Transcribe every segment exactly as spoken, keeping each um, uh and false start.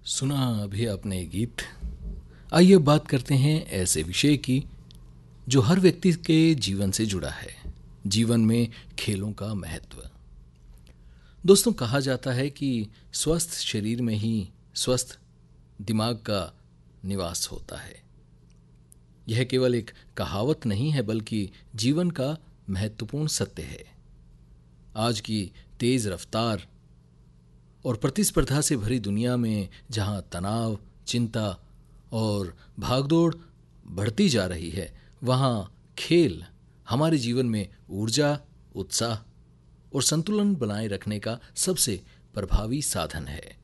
सुना अभी आपने ये गीत। आइए बात करते हैं ऐसे विषय की जो हर व्यक्ति के जीवन से जुड़ा है, जीवन में खेलों का महत्व। दोस्तों, कहा जाता है कि स्वस्थ शरीर में ही स्वस्थ दिमाग का निवास होता है। यह केवल एक कहावत नहीं है बल्कि जीवन का महत्वपूर्ण सत्य है। आज की तेज रफ्तार और प्रतिस्पर्धा से भरी दुनिया में जहां तनाव, चिंता और भागदौड़ बढ़ती जा रही है, वहां खेल हमारे जीवन में ऊर्जा, उत्साह और संतुलन बनाए रखने का सबसे प्रभावी साधन है।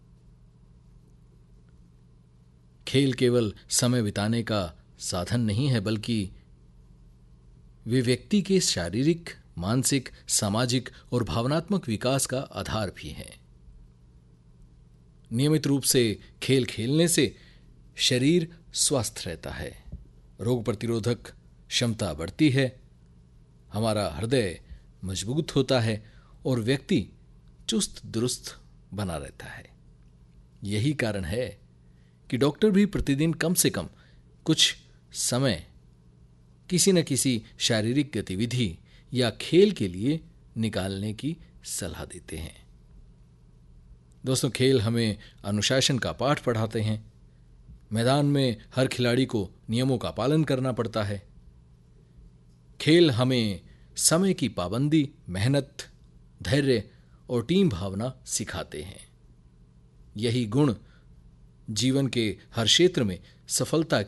खेल केवल समय बिताने का साधन नहीं है बल्कि वे व्यक्ति के शारीरिक, मानसिक, सामाजिक और भावनात्मक विकास का आधार भी हैं। नियमित रूप से खेल खेलने से शरीर स्वस्थ रहता है, रोग प्रतिरोधक क्षमता बढ़ती है, हमारा हृदय मजबूत होता है और व्यक्ति चुस्त दुरुस्त बना रहता है। यही कारण है कि डॉक्टर भी प्रतिदिन कम से कम कुछ समय किसी न किसी शारीरिक गतिविधि या खेल के लिए निकालने की सलाह देते हैं। दोस्तों, खेल हमें अनुशासन का पाठ पढ़ाते हैं। मैदान में हर खिलाड़ी को नियमों का पालन करना पड़ता है। खेल हमें समय की पाबंदी, मेहनत, धैर्य और टीम भावना सिखाते हैं। यही गुण जीवन के हर क्षेत्र में सफलता